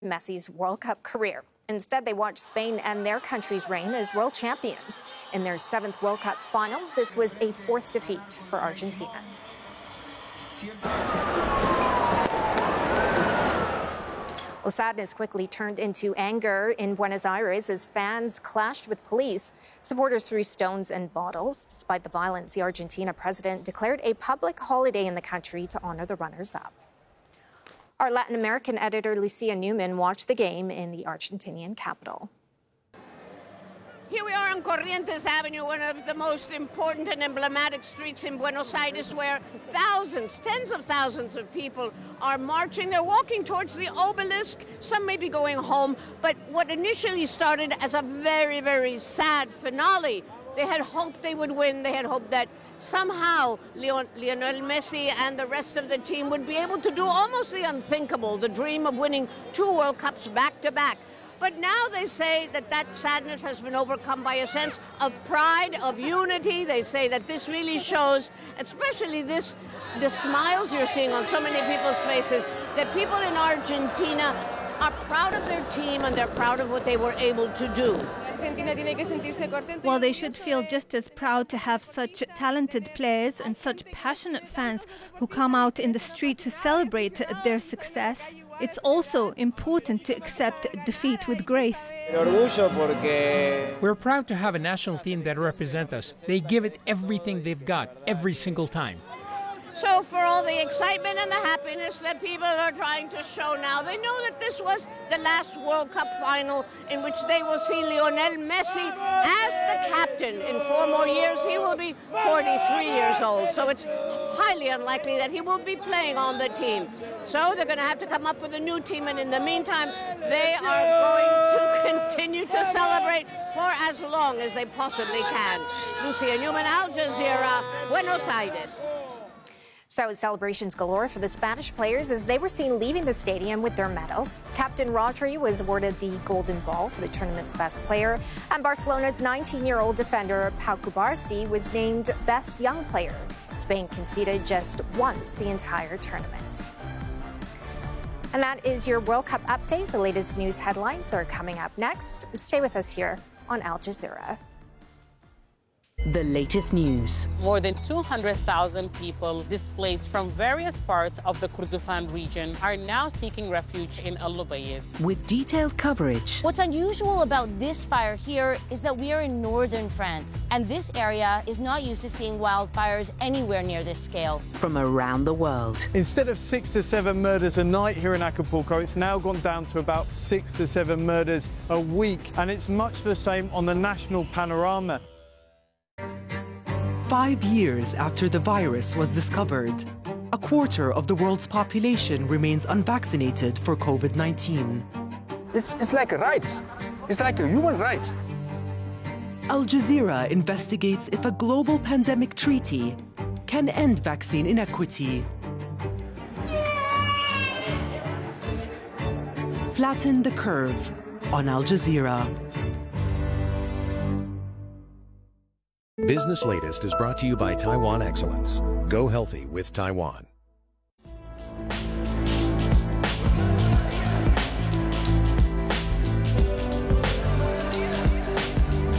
Messi's World Cup career. Instead, they watched Spain end their country's reign as world champions. In their 7th World Cup final, this was a 4th defeat for Argentina. Well, sadness quickly turned into anger in Buenos Aires as fans clashed with police. Supporters threw stones and bottles. Despite the violence, the Argentina president declared a public holiday in the country to honor the runners-up. Our Latin American editor, Lucia Newman, watched the game in the Argentinian capital. Here we are on Corrientes Avenue, one of the most important and emblematic streets in Buenos Aires, where thousands, tens of thousands of people are marching. They're walking towards the obelisk. Some may be going home. But what initially started as a very, very sad finale, they had hoped they would win. They had hoped that somehow Lionel Messi and the rest of the team would be able to do almost the unthinkable, the dream of winning 2 World Cups back-to-back. But now they say that that sadness has been overcome by a sense of pride, of unity. They say that this really shows, especially the smiles you're seeing on so many people's faces, that people in Argentina are proud of their team and they're proud of what they were able to do. Well, they should feel just as proud to have such talented players and such passionate fans who come out in the street to celebrate their success. It's also important to accept defeat with grace. We're proud to have a national team that represents us. They give it everything they've got, every single time. So for all the excitement and the happiness that people are trying to show now, they know that this was the last World Cup final in which they will see Lionel Messi as the captain. In 4 more years, he will be 43 years old. So it's highly unlikely that he will be playing on the team. So they're going to have to come up with a new team. And in the meantime, they are going to continue to celebrate for as long as they possibly can. Lucia Newman, Al Jazeera, Buenos Aires. So celebrations galore for the Spanish players as they were seen leaving the stadium with their medals. Captain Rodri was awarded the Golden Ball for the tournament's best player, and Barcelona's 19-year-old defender Pau Cubarsí was named Best Young Player. Spain conceded just once the entire tournament. And that is your World Cup update. The latest news headlines are coming up next. Stay with us here on Al Jazeera. The latest news. More than 200,000 people displaced from various parts of the Kordofan region are now seeking refuge in Al Lubayid. With detailed coverage. What's unusual about this fire here is that we are in northern France, and this area is not used to seeing wildfires anywhere near this scale. From around the world. Instead of 6 to 7 murders a night here in Acapulco, it's now gone down to about 6 to 7 murders a week, and it's much the same on the national panorama. 5 years after the virus was discovered, a quarter of the world's population remains unvaccinated for COVID-19. It's like a right. It's like a human right. Al Jazeera investigates if a global pandemic treaty can end vaccine inequity. Flatten the curve on Al Jazeera. Business Latest is brought to you by Taiwan Excellence. Go healthy with Taiwan.